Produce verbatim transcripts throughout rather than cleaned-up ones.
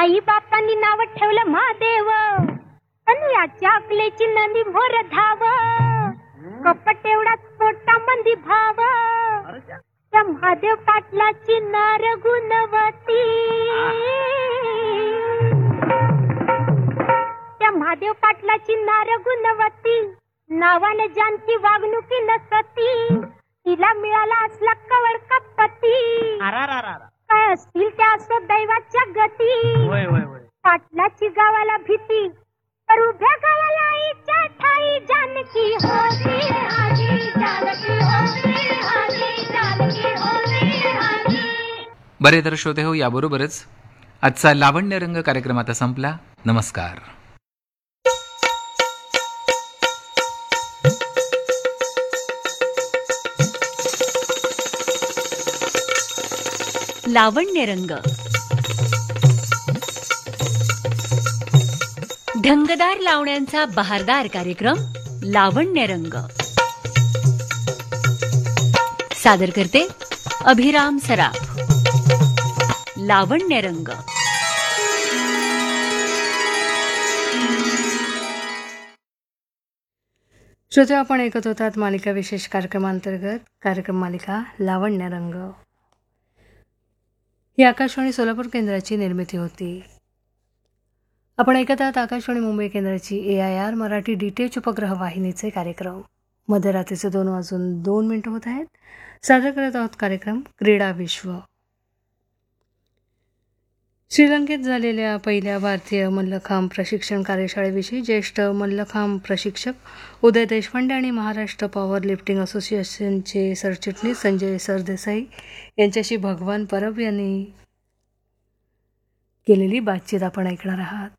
आई बापांनी नाव ठेवलं महादेव, आणि याच्या अकलेची नंदी मोर धाव, कपट एवढाच पोटा मंदी भाव, त्या महादेव पाटलाची नार गुणवती, त्या महादेव पाटलाची नार गुणवती, नावाने जानकी वागणुकी नसती, तिला मिळाला असला कवळ कपती, काय असतील त्या असो दैवाच्या गती, पाटलाची गावाला भीती, तर उभ्या गावाला आईच्या ठाई जानकी होती आली, जानकी होती आली, जानकी होती आली. बरे तर श्रोते हो, याबरोबरच आजचा लावण्य रंग कार्यक्रम आता संपला. नमस्कार. लावण्य रंग, ढंगदार लावण्यांचा बहारदार कार्यक्रम लावण्य रंग. सादर करते अभिराम सराफ. लावण्य रंग. श्रोते, आपण ऐकत होतात मालिका विशेष कार्यक्रमांतर्गत कार्यक्रम मालिका लावण्य रंग. ही आकाशवाणी सोलापूर केंद्राची निर्मिती होती. आपण ऐकत आहात आकाशवाणी मुंबई केंद्राची ए I R Marathi D T H उपग्रह वाहिनीचे कार्यक्रम. मध्यरात्रीचे दोन वाजून दोन मिनिटं होत आहेत. सादर करत आहोत कार्यक्रम क्रीडा विश्व. श्रीलंकेत झालेल्या पहिल्या भारतीय मल्लखांब प्रशिक्षण कार्यशाळेविषयी ज्येष्ठ मल्लखांब प्रशिक्षक उदय देशपांडे आणि महाराष्ट्र पॉवर लिफ्टिंग असोसिएशनचे सरचिटणीस संजय सरदेसाई यांच्याशी भगवान परब यांनी केलेली बातचीत आपण ऐकणार आहात.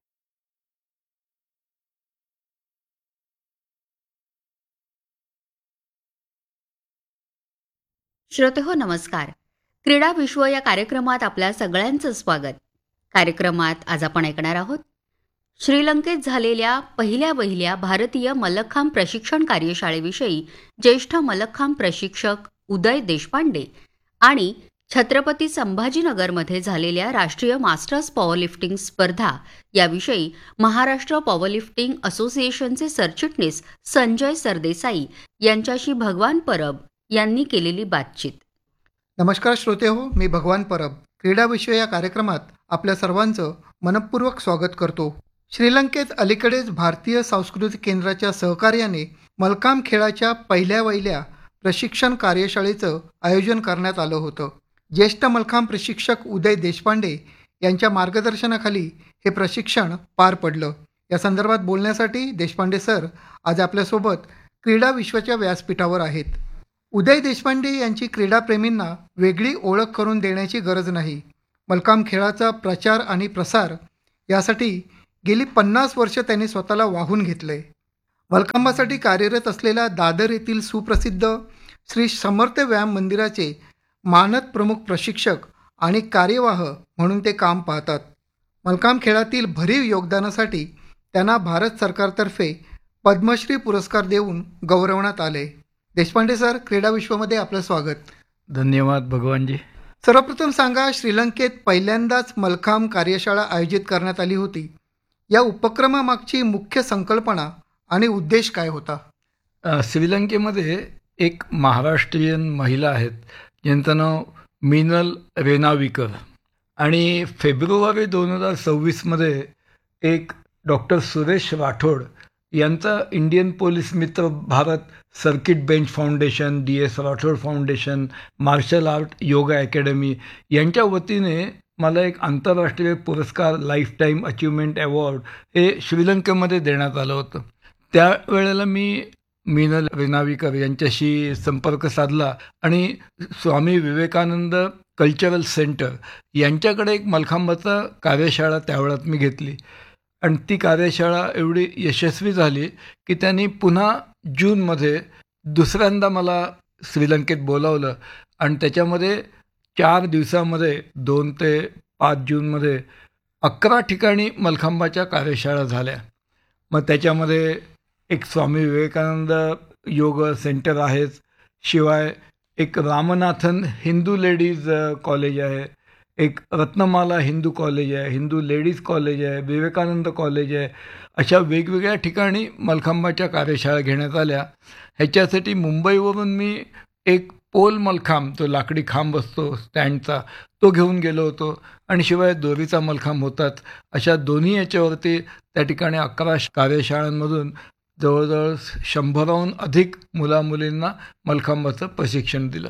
श्रोते हो, नमस्कार. क्रीडा विश्व या कार्यक्रमात आपल्या सगळ्यांचं स्वागत. कार्यक्रमात आज आपण ऐकणार आहोत श्रीलंकेत झालेल्या पहिल्या वहिल्या भारतीय मल्लखांब प्रशिक्षण कार्यशाळेविषयी ज्येष्ठ मल्लखांब प्रशिक्षक उदय देशपांडे आणि छत्रपती संभाजीनगरमध्ये झालेल्या राष्ट्रीय मास्टर्स पॉवरलिफ्टिंग स्पर्धा याविषयी महाराष्ट्र पॉवरलिफ्टिंग असोसिएशनचे सरचिटणीस संजय सरदेसाई यांच्याशी भगवान परब यांनी केलेली बातचीत. नमस्कार श्रोते हो, मी भगवान परब क्रीडा विश्व या कार्यक्रमात आपल्या सर्वांचं मनपूर्वक स्वागत करतो. श्रीलंकेत अलीकडेच भारतीय सांस्कृतिक केंद्राच्या सहकार्याने मल्लखांब खेळाच्या पहिल्या वहिल्या प्रशिक्षण कार्यशाळेचं आयोजन करण्यात आलं होतं. ज्येष्ठ मल्लखांब प्रशिक्षक उदय देशपांडे यांच्या मार्गदर्शनाखाली हे प्रशिक्षण पार पडलं. या संदर्भात बोलण्यासाठी देशपांडे सर आज आपल्यासोबत क्रीडा विश्वाच्या व्यासपीठावर आहेत. उदय देशपांडे यांची क्रीडाप्रेमींना वेगळी ओळख करून देण्याची गरज नाही. मल्लखांब खेळाचा प्रचार आणि प्रसार यासाठी गेली पन्नास वर्ष त्यांनी स्वतःला वाहून घेतले. मल्लखांबासाठी कार्यरत असलेल्या दादर येथील सुप्रसिद्ध श्री समर्थ व्यायाम मंदिराचे मानद प्रमुख प्रशिक्षक आणि कार्यवाह म्हणून ते काम पाहतात. मल्लखांब खेळातील भरीव योगदानासाठी त्यांना भारत सरकारतर्फे पद्मश्री पुरस्कार देऊन गौरवण्यात आले. देशपांडे सर, क्रीडा विश्वमध्ये आपलं स्वागत. धन्यवाद भगवानजी. सर्वप्रथम सांगा, श्रीलंकेत पहिल्यांदाच मल्लखांब कार्यशाळा आयोजित करण्यात आली होती. या उपक्रमामागची मुख्य संकल्पना आणि उद्देश काय होता? श्रीलंकेमध्ये एक महाराष्ट्रीयन महिला आहेत ज्यांचं नाव मीनल रेनाविकर, आणि फेब्रुवारी दोन हजार सव्वीसमध्ये एक डॉक्टर सुरेश राठोड यांचा इंडियन पोलीस मित्र Bharat circuit bench foundation, D S Rathod foundation, marshal art yoga academy यांच्या वतीने मला एक आंतरराष्ट्रीय पुरस्कार लाईफ टाईम अचिव्हमेंट अवॉर्ड हे श्रीलंकेमध्ये देण्यात आलं होतं. त्यावेळेला मी मीनल रेनाविकर यांच्याशी संपर्क साधला आणि स्वामी विवेकानंद कल्चरल सेंटर यांच्याकडे एक मल्लखांबाचा कार्यशाळा त्यावेळात मी घेतली, आणि ती कार्यशाळा एवढी यशस्वी झाली की त्यांनी पुन्हा जूनमध्ये दुसऱ्यांदा मला श्रीलंकेत बोलावलं, आणि त्याच्यामध्ये चार दिवसामध्ये दोन ते पाच जूनमध्ये अकरा ठिकाणी मल्लखांबाच्या कार्यशाळा झाल्या. मग त्याच्यामध्ये एक स्वामी विवेकानंद योग सेंटर आहेच, शिवाय एक रामनाथन हिंदू लेडीज कॉलेज आहे, एक रत्नमाला हिंदू कॉलेज आहे, हिंदू लेडीज कॉलेज आहे, विवेकानंद कॉलेज आहे. अशा वेगवेगळ्या ठिकाणी मलखांबाच्या कार्यशाळा घेण्यात आल्या. ह्याच्यासाठी मुंबईवरून मी एक पोल मलखांब, तो लाकडी खांब असतो स्टँडचा, तो घेऊन गेलो होतो. आणि शिवाय दोरीचा मलखांब होतात. अशा दोन्ही याच्यावरती त्या ठिकाणी अकरा कार्यशाळांमधून जवळजवळ शंभराहून अधिक मुलामुलींना मलखांबाचं प्रशिक्षण दिलं.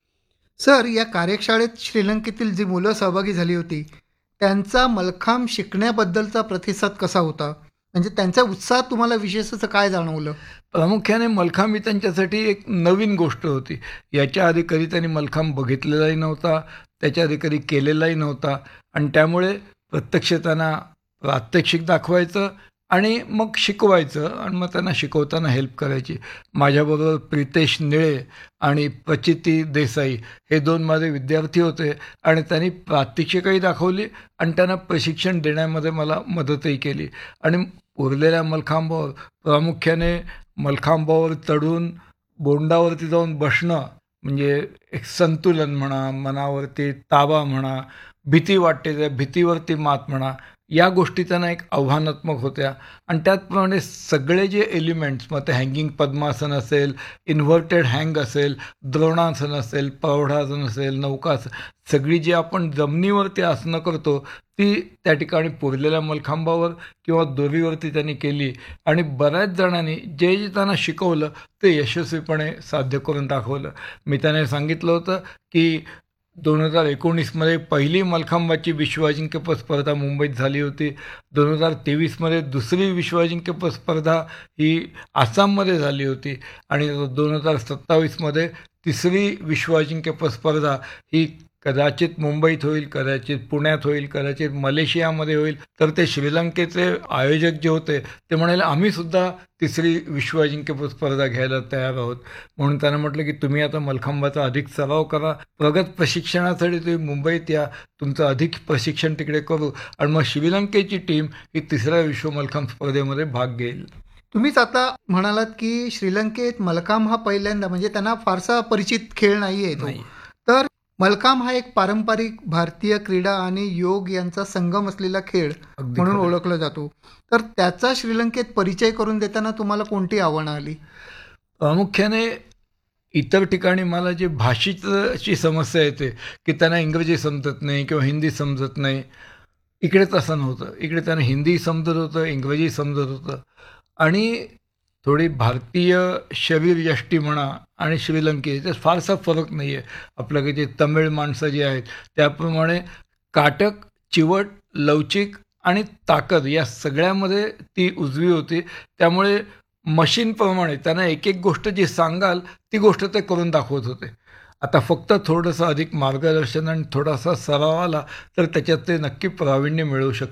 सर, या कार्यशाळेत श्रीलंकेतील जी मुलं सहभागी झाली होती त्यांचा मलखांब शिकण्याबद्दलचा प्रतिसाद कसा होता? म्हणजे त्यांचा उत्साह तुम्हाला विशेष असं काय जाणवलं? प्रामुख्याने मलखांब ही त्यांच्यासाठी एक नवीन गोष्ट होती. याच्या आधी कधी त्यांनी मलखांब बघितलेलाही नव्हता, त्याच्या आधी कधी केलेलाही नव्हता. आणि त्यामुळे प्रत्यक्ष त्यांना प्रात्यक्षिक दाखवायचं आणि मग शिकवायचं आणि मग त्यांना शिकवताना हेल्प करायची. माझ्याबरोबर प्रितेश निळे आणि प्रचिती देसाई हे दोन माझे विद्यार्थी होते आणि त्यांनी प्रात्यक्षिकही दाखवली आणि त्यांना प्रशिक्षण देण्यामध्ये मला मदतही केली. आणि उरलेल्या मलखांबावर प्रामुख्याने मलखांबावर चढून बोंडावरती जाऊन बसणं म्हणजे एक संतुलन म्हणा, मनावरती ताबा म्हणा, भीती वाटते त्या भीतीवरती मात म्हणा, या गोष्टी त्यांना एक आव्हानात्मक होत्या. आणि त्याचप्रमाणे सगळे जे एलिमेंट्स, मग ते हँगिंग पद्मासन असेल, इन्व्हर्टेड हँग असेल, द्रोणासन असेल, प्रौढासन असेल, नौकासन, सगळी जी आपण जमिनीवरती आसनं करतो ती त्या ठिकाणी पुरलेल्या मलखांबावर किंवा दोरीवरती त्यांनी केली. आणि बऱ्याच जणांनी जे जे त्यांना शिकवलं ते यशस्वीपणे साध्य करून दाखवलं. मी त्यांना सांगितलं होतं की दोन हजार एकोणीसमध्ये पहिली मलखांबाची विश्व अजिंक्यपद स्पर्धा मुंबईत झाली होती. दोन हजार तेवीसमध्ये दुसरी विश्व अजिंक्यपद स्पर्धा ही आसाममध्ये झाली होती. आणि दोन हजार सत्तावीसमध्ये तिसरी विश्व अजिंक्यपद स्पर्धा ही कदाचित मुंबईत होईल, कदाचित पुण्यात होईल, कदाचित मलेशियामध्ये होईल. तर ते श्रीलंकेचे आयोजक जे होते ते म्हणाले आम्ही सुद्धा तिसरी विश्व अजिंक्यपद स्पर्धा घ्यायला तयार आहोत. म्हणून त्यांना म्हटलं की तुम्ही आता मलखांबाचा अधिक सराव करा, प्रगत प्रशिक्षणासाठी तुम्ही मुंबईत या, तुमचं अधिक प्रशिक्षण तिकडे करू आणि मग श्रीलंकेची टीम ही तिसऱ्या विश्व मलखांब स्पर्धेमध्ये भाग घेईल. तुम्हीच आता म्हणालात की श्रीलंकेत मलखांब हा पहिल्यांदा, म्हणजे त्यांना फारसा परिचित खेळ नाही आहे तो. नाही. तर मलखांब हा एक पारंपरिक भारतीय क्रीडा आणि योग यांचा संगम असलेला खेळ अगदी म्हणून खरं. ओळखला जातो. तर त्याचा श्रीलंकेत परिचय करून देताना तुम्हाला कोणती आव्हानं आली? प्रामुख्याने इतर ठिकाणी मला जे भाषेची समस्या येते की त्यांना इंग्रजी समजत नाही किंवा हिंदी समजत नाही, इकडे तसं नव्हतं. इकडे त्यांना हिंदी समजत होतं, इंग्रजी समजत होतं. आणि थोडी भारतीय शरीरयष्टी म्हणा आणि श्रीलंके याच्यात फारसा फरक नाही आहे. आपल्याकडे जे तमिळ माणसं जी आहेत त्याप्रमाणे काटक, चिवट, लवचिक आणि ताकद या सगळ्यामध्ये ती उजवी होती. त्यामुळे मशीनप्रमाणे त्यांना एक एक गोष्ट जी सांगाल ती गोष्ट ते करून दाखवत होते. आता फक्त थोडंसं अधिक मार्गदर्शन आणि थोडासा सराव आला तर त्याच्यात ते नक्की प्रावीण्य मिळवू शकतात.